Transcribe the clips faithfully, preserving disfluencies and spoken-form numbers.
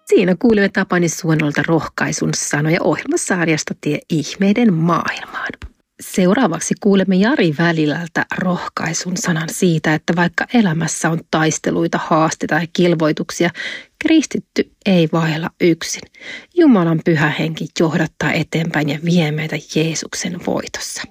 Siinä kuulimme Tapani Suonolta rohkaisun sanoja ohjelmasarjasta Tie ihmeiden maailmaan. Seuraavaksi kuulemme Jari Välilältä rohkaisun sanan siitä, että vaikka elämässä on taisteluita, haasteita ja kilvoituksia, kristitty ei vaella yksin. Jumalan pyhä henki johdattaa eteenpäin ja vie meitä Jeesuksen voitossa.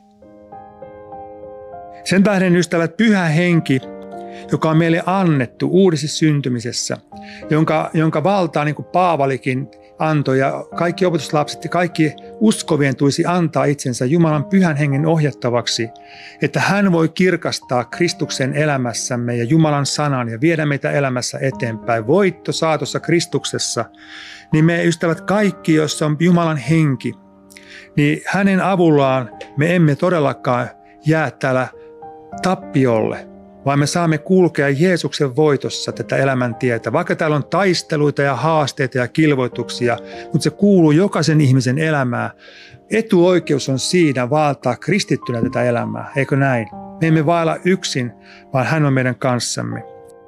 Sen tähden, ystävät, pyhä henki, joka on meille annettu uudessa syntymisessä, jonka, jonka valtaa niin kuin Paavalikin antoi ja kaikki opetuslapset ja kaikki uskovien tulisi antaa itsensä Jumalan pyhän hengen ohjattavaksi, että hän voi kirkastaa Kristuksen elämässämme ja Jumalan sanan ja viedä meitä elämässä eteenpäin. Voitto saatossa Kristuksessa, niin me ystävät kaikki, joissa on Jumalan henki, niin hänen avullaan me emme todellakaan jää täällä tappiolle, vaan me saamme kulkea Jeesuksen voitossa tätä elämäntietä. Vaikka täällä on taisteluita ja haasteita ja kilvoituksia, mutta se kuuluu jokaisen ihmisen elämään. Etuoikeus on siinä valtaa kristittynä tätä elämää, eikö näin? Me emme vaella yksin, vaan hän on meidän kanssamme.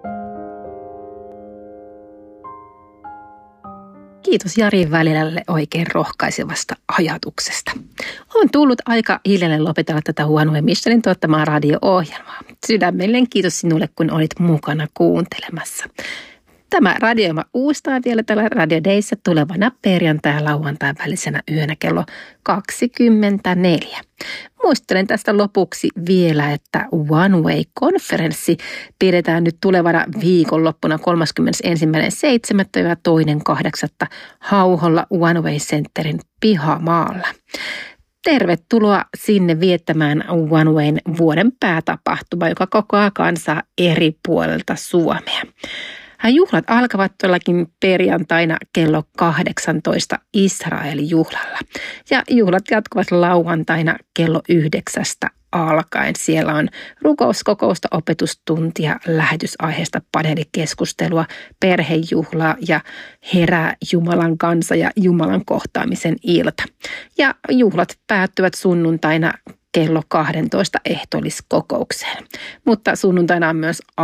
Kiitos Jari Välilälle oikein rohkaisevasta ajatuksesta. On tullut aika hiljalleen lopetella tätä One Missionin tuottamaa radio-ohjelmaa. Sydämellinen kiitos sinulle, kun olit mukana kuuntelemassa. Tämä radioima uustaa vielä tällä Radio Dayssä tulevana perjantai- ja lauantain välisenä yönä kello kaksikymmentäneljä. Muistelen tästä lopuksi vielä, että One Way-konferenssi pidetään nyt tulevana viikonloppuna kolmaskymmenesensimmäinen seitsemättä ja toinen kahdeksatta Hauholla One Way Centerin pihamaalla. Tervetuloa sinne viettämään One Wayn vuoden päätapahtuma, joka kokoaa kansaa eri puolilta Suomea. Juhlat alkavat todellakin perjantaina kello kahdeksantoista Israel-juhlalla ja juhlat jatkuvat lauantaina kello yhdeksästä alkaen. Siellä on rukouskokousta, opetustuntia, lähetysaiheesta paneelikeskustelua, perhejuhlaa ja herää Jumalan kansa ja Jumalan kohtaamisen ilta. Ja juhlat päättyvät sunnuntaina kello kaksitoista ehtoolliskokoukseen. Mutta sunnuntaina on myös